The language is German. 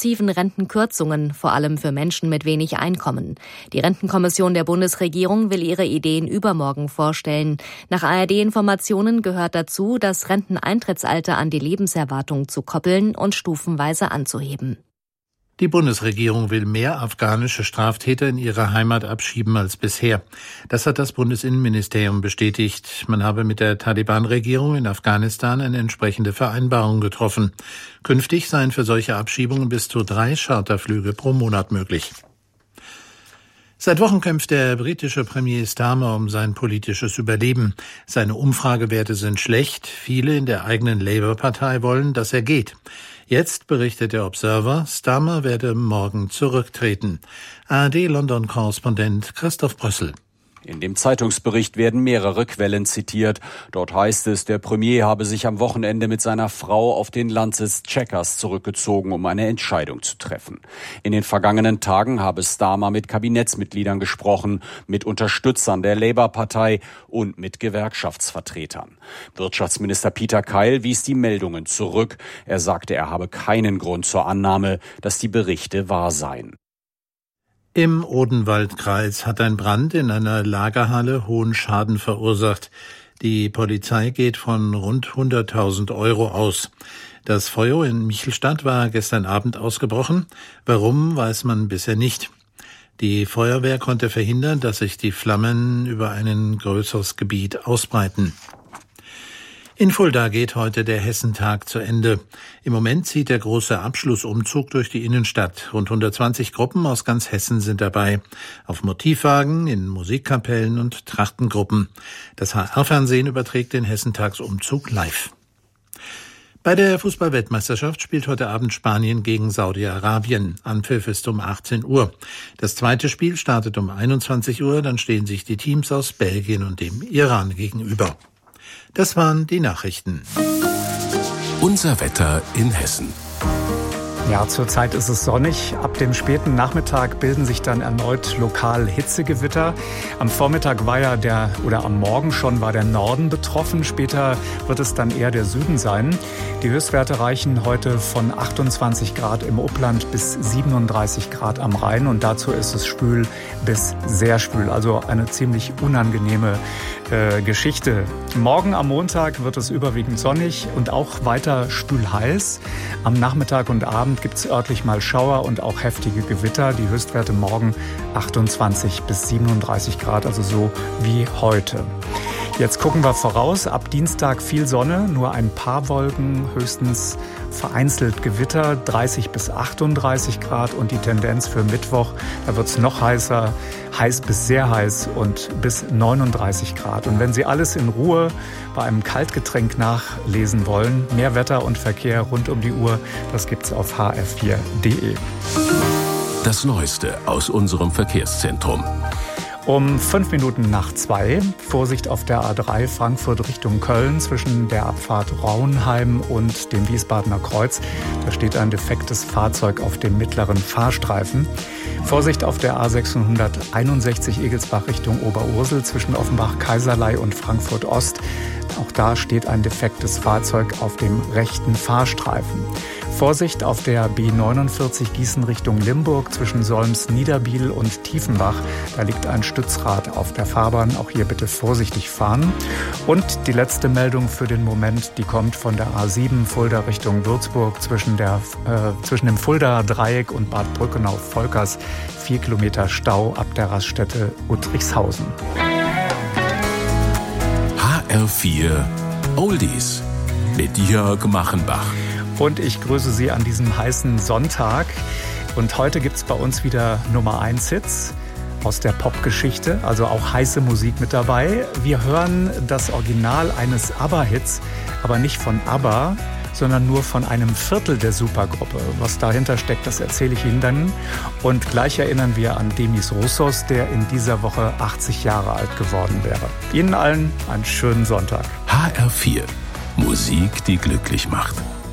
massiven Rentenkürzungen, vor allem für Menschen mit wenig Einkommen. Die Rentenkommission der Bundesregierung will ihre Ideen übermorgen vorstellen. Nach ARD-Informationen gehört dazu, das Renteneintrittsalter an die Lebenserwartung zu koppeln und stufenweise anzuheben. Die Bundesregierung will mehr afghanische Straftäter in ihre Heimat abschieben als bisher. Das hat das Bundesinnenministerium bestätigt. Man habe mit der Taliban-Regierung in Afghanistan eine entsprechende Vereinbarung getroffen. Künftig seien für solche Abschiebungen bis zu 3 Charterflüge pro Monat möglich. Seit Wochen kämpft der britische Premier Starmer um sein politisches Überleben. Seine Umfragewerte sind schlecht. Viele in der eigenen Labour-Partei wollen, dass er geht. Jetzt berichtet der Observer, Starmer werde morgen zurücktreten. ARD-London-Korrespondent Christoph Brössel. In dem Zeitungsbericht werden mehrere Quellen zitiert. Dort heißt es, der Premier habe sich am Wochenende mit seiner Frau auf den Landsitz Chequers zurückgezogen, um eine Entscheidung zu treffen. In den vergangenen Tagen habe Starmer mit Kabinettsmitgliedern gesprochen, mit Unterstützern der Labour-Partei und mit Gewerkschaftsvertretern. Wirtschaftsminister Peter Keil wies die Meldungen zurück. Er sagte, er habe keinen Grund zur Annahme, dass die Berichte wahr seien. Im Odenwaldkreis hat ein Brand in einer Lagerhalle hohen Schaden verursacht. Die Polizei geht von rund 100.000 € aus. Das Feuer in Michelstadt war gestern Abend ausgebrochen. Warum, weiß man bisher nicht. Die Feuerwehr konnte verhindern, dass sich die Flammen über ein größeres Gebiet ausbreiten. In Fulda geht heute der Hessentag zu Ende. Im Moment zieht der große Abschlussumzug durch die Innenstadt. Rund 120 Gruppen aus ganz Hessen sind dabei. Auf Motivwagen, in Musikkapellen und Trachtengruppen. Das HR-Fernsehen überträgt den Hessentagsumzug live. Bei der Fußball-Weltmeisterschaft spielt heute Abend Spanien gegen Saudi-Arabien. Anpfiff ist um 18 Uhr. Das zweite Spiel startet um 21 Uhr. Dann stehen sich die Teams aus Belgien und dem Iran gegenüber. Das waren die Nachrichten. Unser Wetter in Hessen. Ja, zurzeit ist es sonnig. Ab dem späten Nachmittag bilden sich dann erneut lokal Hitzegewitter. Am Vormittag am Morgen schon war der Norden betroffen. Später wird es dann eher der Süden sein. Die Höchstwerte reichen heute von 28 Grad im Upland bis 37 Grad am Rhein. Und dazu ist es schwül bis sehr schwül. Also eine ziemlich unangenehme Geschichte. Morgen am Montag wird es überwiegend sonnig und auch weiter schwül-heiß. Am Nachmittag und Abend gibt es örtlich mal Schauer und auch heftige Gewitter. Die Höchstwerte morgen 28 bis 37 Grad, also so wie heute. Jetzt gucken wir voraus. Ab Dienstag viel Sonne, nur ein paar Wolken, höchstens vereinzelt Gewitter, 30 bis 38 Grad und die Tendenz für Mittwoch, da wird es noch heißer, heiß bis sehr heiß und bis 39 Grad. Und wenn Sie alles in Ruhe bei einem Kaltgetränk nachlesen wollen, mehr Wetter und Verkehr rund um die Uhr, das gibt's auf hr4.de. Das Neueste aus unserem Verkehrszentrum. Um 5 Minuten nach 2, Vorsicht auf der A3 Frankfurt Richtung Köln zwischen der Abfahrt Rauenheim und dem Wiesbadener Kreuz. Da steht ein defektes Fahrzeug auf dem mittleren Fahrstreifen. Vorsicht auf der A661 Egelsbach Richtung Oberursel zwischen Offenbach-Kaiserlei und Frankfurt Ost. Auch da steht ein defektes Fahrzeug auf dem rechten Fahrstreifen. Vorsicht auf der B49 Gießen Richtung Limburg zwischen Solms-Niederbiel und Tiefenbach. Da liegt ein Stützrad auf der Fahrbahn. Auch hier bitte vorsichtig fahren. Und die letzte Meldung für den Moment, die kommt von der A7 Fulda Richtung Würzburg zwischen dem Fuldaer Dreieck und Bad Brückenau-Volkers. 4 Kilometer Stau ab der Raststätte Uttrichshausen. HR4 Oldies mit Jörg Machenbach. Und ich grüße Sie an diesem heißen Sonntag. Und heute gibt es bei uns wieder Nummer 1 Hits aus der Popgeschichte, also auch heiße Musik mit dabei. Wir hören das Original eines ABBA-Hits, aber nicht von ABBA, sondern nur von einem Viertel der Supergruppe. Was dahinter steckt, das erzähle ich Ihnen dann. Und gleich erinnern wir an Demis Roussos, der in dieser Woche 80 Jahre alt geworden wäre. Ihnen allen einen schönen Sonntag. HR4 Musik, die glücklich macht.